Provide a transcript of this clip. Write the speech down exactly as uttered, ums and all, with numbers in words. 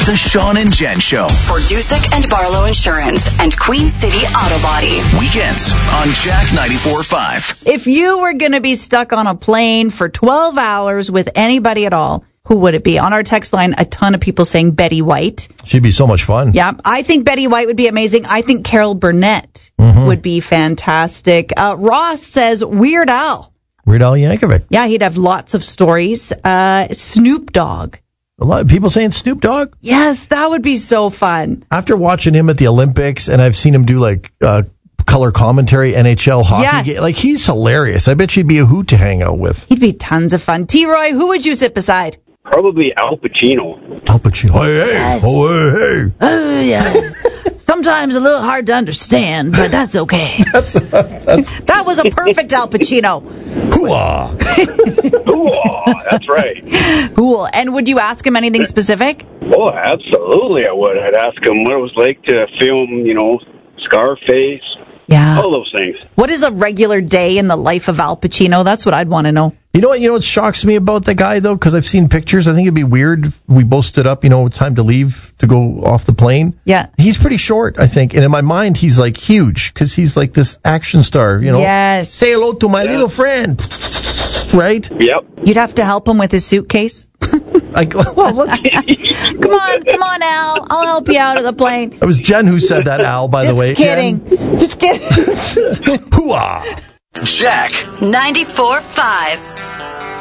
The Sean and Jen Show. For Dusick and Barlow Insurance and Queen City Auto Body. Weekends on Jack ninety-four point five. If you were going to be stuck on a plane for twelve hours with anybody at all, who would it be? On our text line, a ton of people saying Betty White. She'd be so much fun. Yeah, I think Betty White would be amazing. I think Carol Burnett mm-hmm. would be fantastic. Uh, Ross says Weird Al. Weird Al Yankovic. Yeah, he'd have lots of stories. Uh, Snoop Dogg. A lot of people saying Snoop Dogg? Yes, that would be so fun. After watching him at the Olympics, and I've seen him do like uh, color commentary, N H L hockey yes. game, like he's hilarious. I bet she'd be a hoot to hang out with. He'd be tons of fun. T-Roy, who would you sit beside? Probably Al Pacino. Al Pacino. Hey, hey. Yes. Oh, hey, hey. Oh, yeah. Sometimes a little hard to understand, but that's okay. that's, that's... That was a perfect Al Pacino. Hoo-ah. Hoo-ah, that's right. Cool. And would you ask him anything specific? Oh, absolutely I would. I'd ask him what it was like to film, you know, Scarface. Yeah. All those things. What is a regular day in the life of Al Pacino? That's what I'd want to know. You know what? You know what shocks me about the guy though, because I've seen pictures. I think it'd be weird if we both stood up. You know, time to leave to go off the plane. Yeah. He's pretty short, I think, and in my mind, he's like huge because he's like this action star. You know. Yes. Say hello to my yeah. little friend. Right. Yep. You'd have to help him with his suitcase. Like, well, let's... Come on, come on, Al. I'll help you out of the plane. It was Jen who said that, Al, by Just the way. Kidding. Just kidding. Hoo-ah. Jack ninety-four point five.